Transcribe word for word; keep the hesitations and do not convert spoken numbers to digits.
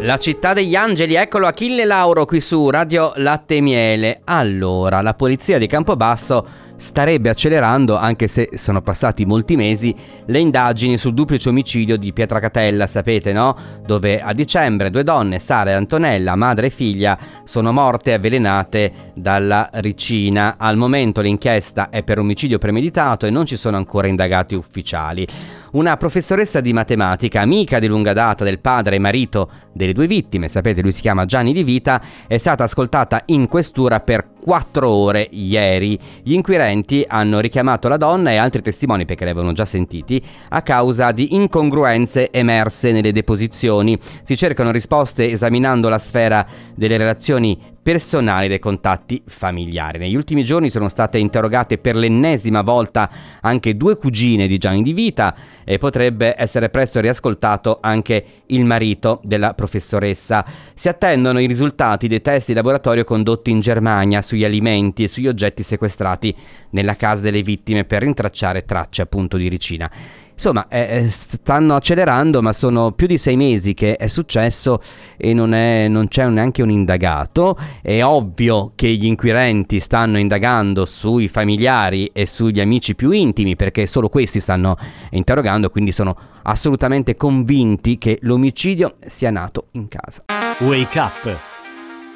La città degli angeli, eccolo Achille Lauro qui su Radio Latte e Miele. Allora, la polizia di Campobasso starebbe accelerando, anche se sono passati molti mesi, le indagini sul duplice omicidio di Pietracatella, sapete, no? Dove a dicembre due donne, Sara e Antonella, madre e figlia, sono morte avvelenate dalla ricina. Al momento l'inchiesta è per omicidio premeditato e non ci sono ancora indagati ufficiali. Una professoressa di matematica, amica di lunga data del padre e marito delle due vittime, sapete, lui si chiama Gianni Di Vita, è stata ascoltata in questura per quattro ore ieri. Gli inquirenti hanno richiamato la donna e altri testimoni, perché li avevano già sentiti, a causa di incongruenze emerse nelle deposizioni. Si cercano risposte esaminando la sfera delle relazioni personali, dei contatti familiari. Negli ultimi giorni sono state interrogate per l'ennesima volta anche due cugine di Gianni Di Vita e potrebbe essere presto riascoltato anche il marito della professoressa. Si attendono i risultati dei test di laboratorio condotti in Germania sugli alimenti e sugli oggetti sequestrati nella casa delle vittime per rintracciare tracce appunto di ricina. Insomma, eh, stanno accelerando, ma sono più di sei mesi che è successo e non, è, non c'è neanche un indagato. È ovvio che gli inquirenti stanno indagando sui familiari e sugli amici più intimi, perché solo questi stanno interrogando, quindi sono assolutamente convinti che l'omicidio sia nato in casa. Wake Up